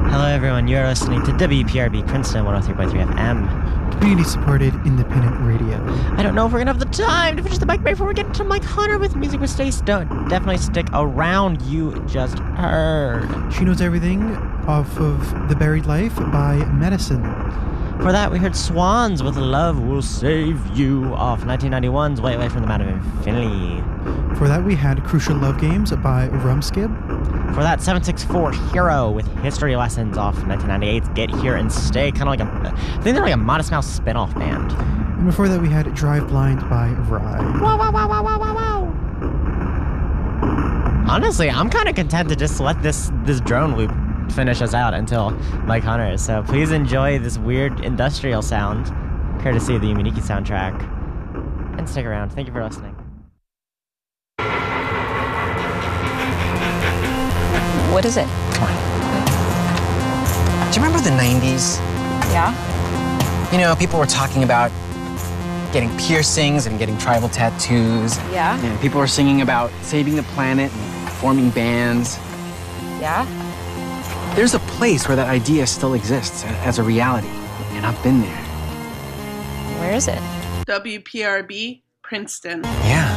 Hello everyone, you are listening to WPRB Princeton 103.3 FM. Community-supported independent radio. I don't know if we're going to have the time to finish the bike before we get to Mike Hunter with Music with Stace. Don't definitely stick around, you just heard. She Knows Everything off of The Buried Life by Medicine. For that, we heard Swans with Love Will Save You off 1991's Way Away from the Mountain of Infinity. For that, we had Crucial Love Games by Rumskib. For that, 764 Hero with History Lessons off 1998's Get Here and Stay. Kind of like I think they're like a Modest Mouse spin-off band. And before that, we had Drive Blind by Ride. Wow, wow, wow, wow, wow, wow, wow. Honestly, I'm kind of content to just let this drone loop finish us out until Mike Hunter. So please enjoy this weird industrial sound, courtesy of the Yuminiki soundtrack. And stick around. Thank you for listening. What is it? Come on. Do you remember the 90s? Yeah? You know, people were talking about getting piercings and getting tribal tattoos. Yeah? And people were singing about saving the planet and forming bands. Yeah? There's a place where that idea still exists as a reality, and I've been there. Where is it? WPRB, Princeton. Yeah.